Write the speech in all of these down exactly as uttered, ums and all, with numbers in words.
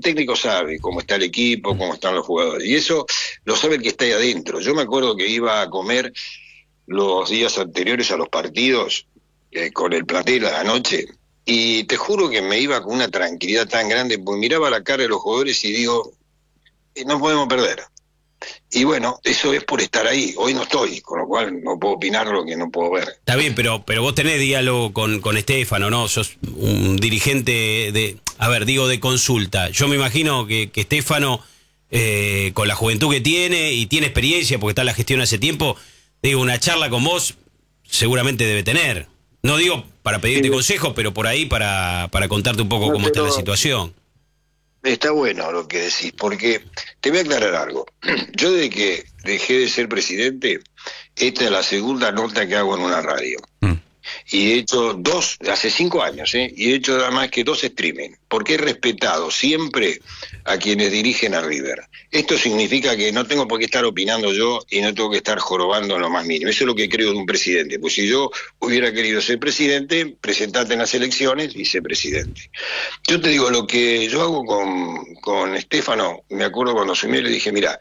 técnico sabe cómo está el equipo, cómo están los jugadores, y eso lo sabe el que está ahí adentro. Yo me acuerdo que iba a comer los días anteriores a los partidos eh, con el plantel a la noche, y te juro que me iba con una tranquilidad tan grande, porque miraba la cara de los jugadores y digo, eh, no podemos perder. Y bueno, eso es por estar ahí. Hoy no estoy, con lo cual no puedo opinar lo que no puedo ver. Está bien, pero pero vos tenés diálogo con, con Estefano, ¿no? Sos un dirigente de, a ver, digo de consulta. Yo me imagino que, que Estefano, eh, con la juventud que tiene y tiene experiencia, porque está en la gestión hace tiempo, digo, una charla con vos seguramente debe tener. No digo para pedirte sí. consejo, pero por ahí para, para contarte un poco no, cómo está la situación. Está bueno lo que decís, porque te voy a aclarar algo. Yo desde que dejé de ser presidente, esta es la segunda nota que hago en una radio. Mm. Y he hecho dos, hace cinco años, ¿eh? Y he hecho nada más que dos streaming, porque he respetado siempre a quienes dirigen a River. Esto significa que no tengo por qué estar opinando yo y no tengo que estar jorobando en lo más mínimo. Eso es lo que creo de un presidente. Pues si yo hubiera querido ser presidente, presentate en las elecciones y sé presidente. Yo te digo, lo que yo hago con, con Estefano, me acuerdo cuando asumí, le dije, mira,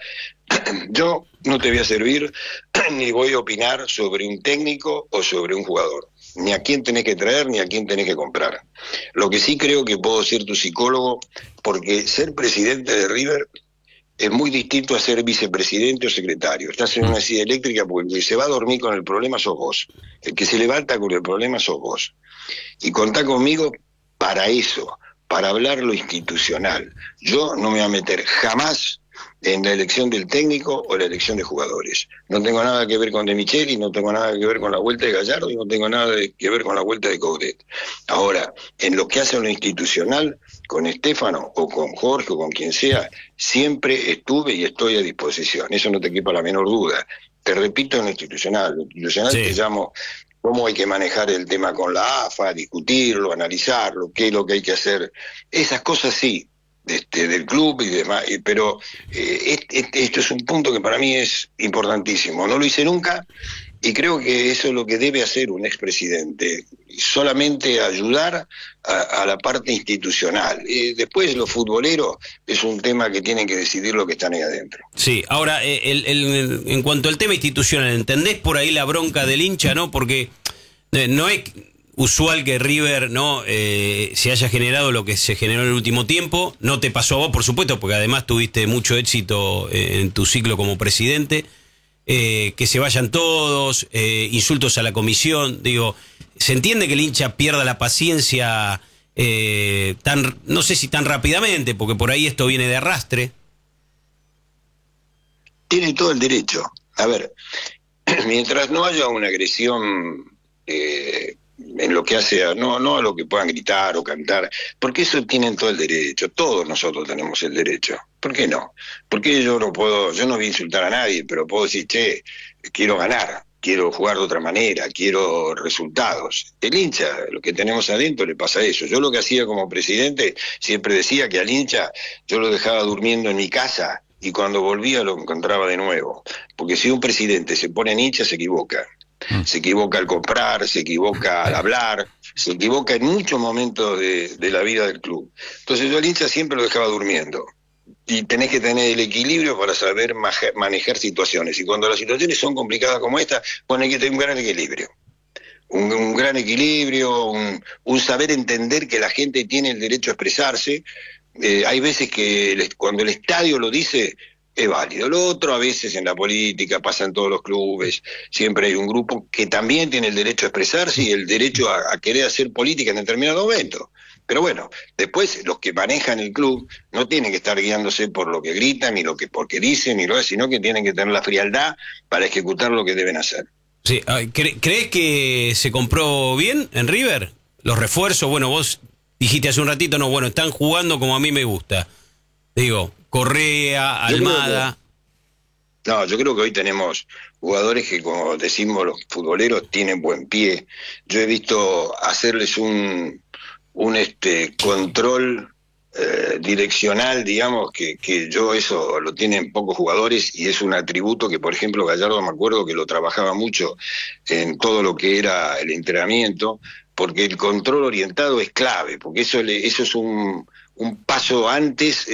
yo no te voy a servir ni voy a opinar sobre un técnico o sobre un jugador, ni a quién tenés que traer ni a quién tenés que comprar. Lo que sí creo que puedo ser tu psicólogo, porque ser presidente de River es muy distinto a ser vicepresidente o secretario. Estás en una silla eléctrica porque el que se va a dormir con el problema sos vos, el que se levanta con el problema sos vos, y contá conmigo para eso, para hablar lo institucional. Yo no me voy a meter jamás en la elección del técnico o la elección de jugadores. No tengo nada que ver con De Micheli, no tengo nada que ver con la vuelta de Gallardo y no tengo nada que ver con la vuelta de Coudet. Ahora, en lo que hace a lo institucional, con Estefano o con Jorge o con quien sea, siempre estuve y estoy a disposición. Eso no te quepa la menor duda. Te repito, en lo institucional. Lo institucional sí. Te llamo cómo hay que manejar el tema con la A F A, discutirlo, analizarlo, qué es lo que hay que hacer. Esas cosas sí. Este, del club y demás, pero eh, este, este, esto es un punto que para mí es importantísimo. No lo hice nunca y creo que eso es lo que debe hacer un expresidente, solamente ayudar a, a la parte institucional. Eh, después lo futbolero es un tema que tienen que decidir lo que están ahí adentro. Sí, ahora, el, el, en cuanto al tema institucional, ¿entendés por ahí la bronca del hincha, no? Porque eh, no es usual que River no eh, se haya generado lo que se generó en el último tiempo. No te pasó a vos, por supuesto, porque además tuviste mucho éxito en tu ciclo como presidente. Eh, que se vayan todos, eh, insultos a la comisión. Digo, se entiende que el hincha pierda la paciencia eh, tan, no sé si tan rápidamente, porque por ahí esto viene de arrastre. Tiene todo el derecho. A ver, mientras no haya una agresión eh, en lo que hace a, no, no a lo que puedan gritar o cantar, porque eso tienen todo el derecho, todos nosotros tenemos el derecho. ¿Por qué no? Porque yo no puedo, yo no voy a insultar a nadie, pero puedo decir, che, quiero ganar, quiero jugar de otra manera, quiero resultados. El hincha, lo que tenemos adentro, le pasa eso. Yo lo que hacía como presidente, siempre decía que al hincha yo lo dejaba durmiendo en mi casa y cuando volvía lo encontraba de nuevo. Porque si un presidente se pone en hincha, se equivoca. Se equivoca al comprar, se equivoca al hablar, se equivoca en muchos momentos de, de la vida del club. Entonces yo al hincha siempre lo dejaba durmiendo. Y tenés que tener el equilibrio para saber manejar situaciones. Y cuando las situaciones son complicadas como esta, bueno, hay que tener un gran equilibrio. Un, un gran equilibrio, un, un saber entender que la gente tiene el derecho a expresarse. Eh, hay veces que el, cuando el estadio lo dice, es válido. Lo otro, a veces en la política, pasa en todos los clubes, siempre hay un grupo que también tiene el derecho a expresarse y el derecho a, a querer hacer política en determinado momento. Pero bueno, después los que manejan el club no tienen que estar guiándose por lo que gritan, ni lo que porque dicen, ni lo es, sino que tienen que tener la frialdad para ejecutar lo que deben hacer. Sí, ¿cre- ¿crees que se compró bien en River? Los refuerzos, bueno, vos dijiste hace un ratito, no, bueno, están jugando como a mí me gusta. Digo, Correa, Almada. Que, no, yo creo que hoy tenemos jugadores que, como decimos los futboleros, tienen buen pie. Yo he visto hacerles un, un este control eh, direccional, digamos, que, que yo eso lo tienen pocos jugadores y es un atributo que, por ejemplo, Gallardo me acuerdo que lo trabajaba mucho en todo lo que era el entrenamiento, porque el control orientado es clave, porque eso, le, eso es un, un paso antes